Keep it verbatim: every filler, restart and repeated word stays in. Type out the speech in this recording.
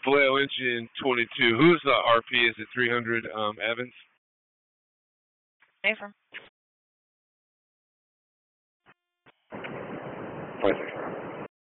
Flail engine twenty-two. Who's the R P? Is it three hundred um, Evans? Affirm.